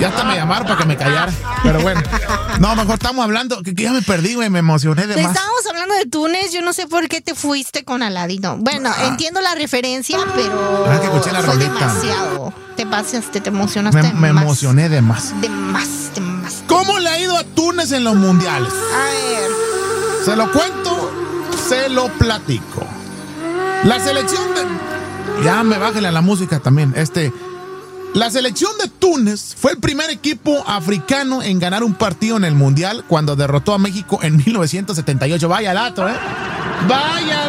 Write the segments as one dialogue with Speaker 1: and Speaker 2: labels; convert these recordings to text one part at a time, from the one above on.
Speaker 1: Ya hasta me llamaron para que me callara. Pero bueno. No, mejor estamos hablando. Que ya me perdí, güey. Me emocioné de más.
Speaker 2: Estábamos hablando de Túnez. Yo no sé por qué te fuiste con Aladino. Bueno, entiendo la referencia, pero.
Speaker 1: Que escuché la
Speaker 2: fue
Speaker 1: rolita.
Speaker 2: demasiado. Te pasaste, te emocionaste.
Speaker 1: Me emocioné de más.
Speaker 2: De más.
Speaker 1: ¿Cómo le ha ido a Túnez en los mundiales?
Speaker 2: A ver.
Speaker 1: Se lo cuento, se lo platico. La selección de... Ya me bájale a la música también. La selección de Túnez fue el primer equipo africano en ganar un partido en el Mundial cuando derrotó a México en 1978. Vaya dato, ¿eh? Vaya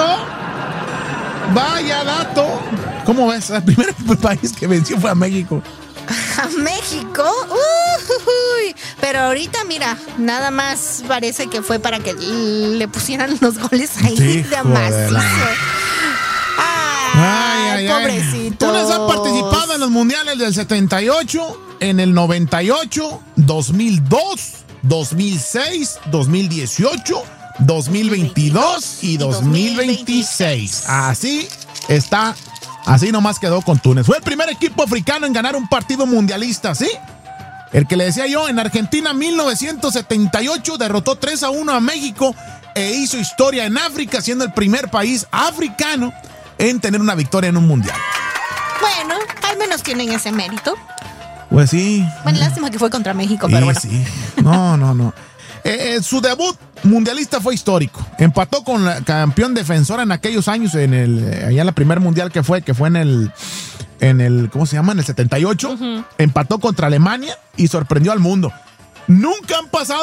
Speaker 1: dato. ¿Cómo ves? El primer país que venció fue a México.
Speaker 2: ¿A México? Uy, pero ahorita, mira, nada más parece que fue para que le pusieran los goles ahí de macizo. Ay, pobrecito.
Speaker 1: Túnez ha participado en los mundiales del 78, en el 98, 2002, 2006, 2018, 2022 y 2026. Así está. Así nomás quedó con Túnez. Fue el primer equipo africano en ganar un partido mundialista, ¿sí? El que le decía yo, en Argentina 1978 derrotó 3-1 a México e hizo historia en África, siendo el primer país africano en tener una victoria en un mundial.
Speaker 2: Bueno, al menos tienen ese mérito.
Speaker 1: Pues sí.
Speaker 2: Bueno, lástima que fue contra México, pero bueno.
Speaker 1: Sí. No. Su debut mundialista fue histórico. Empató con la campeón defensora en aquellos años, allá en la primer mundial que fue en el ¿cómo se llama? En el 78. Empató contra Alemania y sorprendió al mundo. Nunca han pasado